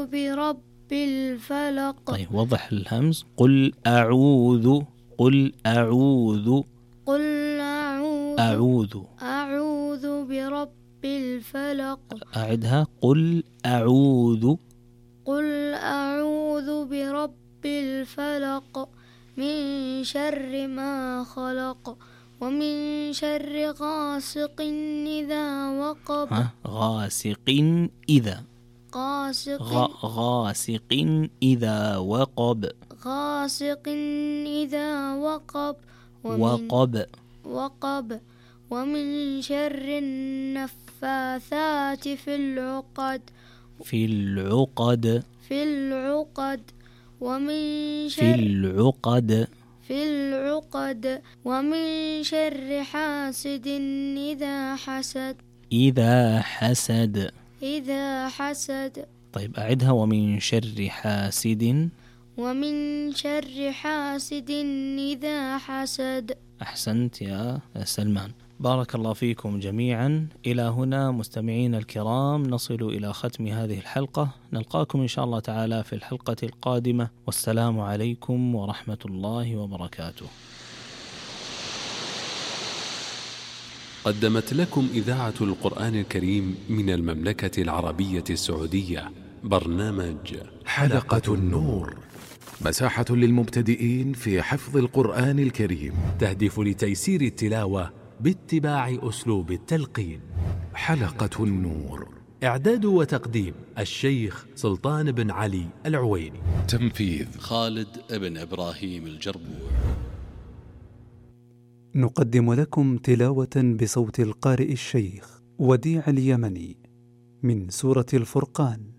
برب الفلق. طيب وضح الهمز. قل أعوذ. قل أعوذ. قل أعوذ. أعوذ برب الفلق. أعدها. قل أعوذ. قل أعوذ برب الفلق من شر ما خلق ومن شر غاسق إذا وقب. غاسق إذا. غاسق إذا وقب. غاسق إذا وقب. وقب. ومن شر النفاثات في العقد. ومن شر حاسد إذا حسد. طيب أعدها. ومن شر حاسد. إذا حسد. أحسنت يا سلمان، بارك الله فيكم جميعا. إلى هنا مستمعين الكرام نصل إلى ختم هذه الحلقة، نلقاكم إن شاء الله تعالى في الحلقة القادمة، والسلام عليكم ورحمة الله وبركاته. قدمت لكم إذاعة القرآن الكريم من المملكة العربية السعودية برنامج حلقة النور، مساحة للمبتدئين في حفظ القرآن الكريم، تهدف لتيسير التلاوة باتباع أسلوب التلقين. حلقة النور، إعداد وتقديم الشيخ سلطان بن علي العويني، تنفيذ خالد بن إبراهيم الجربوع. نقدم لكم تلاوة بصوت القارئ الشيخ وديع اليمني من سورة الفرقان